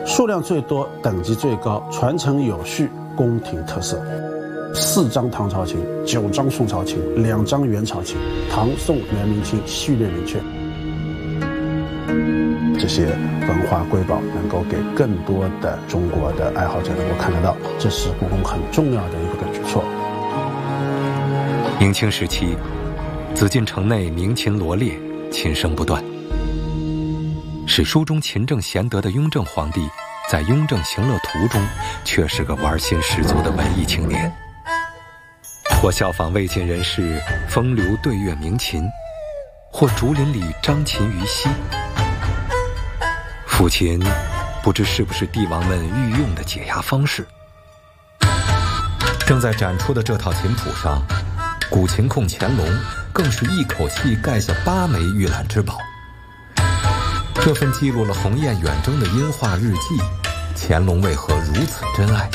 数量最多、等级最高、传承有序、宫廷特色。4张唐朝琴，9张宋朝琴，2张元朝琴，唐宋元明清序列明确。这些文化瑰宝能够给更多的中国的爱好者能够看得到，这是故宫很重要的一个举措。 明清时期，紫禁城内鸣琴罗列，琴声不断。史书中勤政贤德的雍正皇帝，在《雍正行乐图》中却是个玩心十足的文艺青年。或效仿魏晋人士风流对月鸣琴，或竹林里张琴于溪。抚琴不知是不是帝王们御用的解压方式。正在展出的这套琴谱上，古琴控乾隆更是一口气盖下8枚御览之宝。这份记录了鸿雁远征的音画日记，乾隆为何如此珍爱？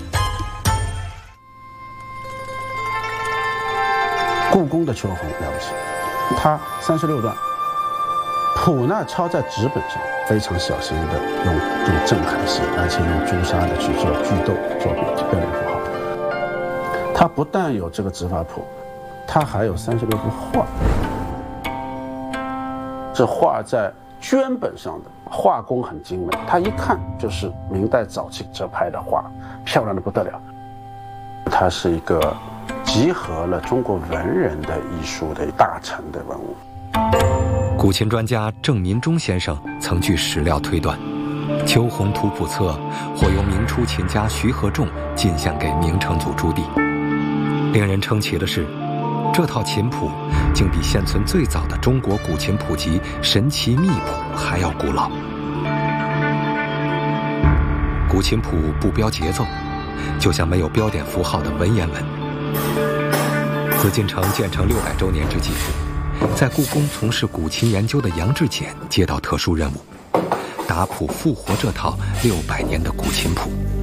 故宫的秋红了不起，它36段，谱呢抄在纸本上，非常小心的用正楷写，而且用朱砂的去做句逗，做标点符号。它不但有这个指法谱，它还有36幅画。这画在绢本上的，画工很精美，它一看就是明代早期折拍的画，漂亮的不得了。它是一个集合了中国文人的艺术的大成的文物。 古琴专家郑民忠先生曾据史料推断，《秋红图谱册》或由明初琴家徐和仲进献给明成祖朱棣。令人称奇的是，这套琴谱竟比现存最早的中国古琴谱集《神奇秘谱》还要古老。古琴谱不标节奏，就像没有标点符号的文言文。紫禁城建成600周年之际，在故宫从事古琴研究的杨志简接到特殊任务，打谱复活这套600年的古琴谱。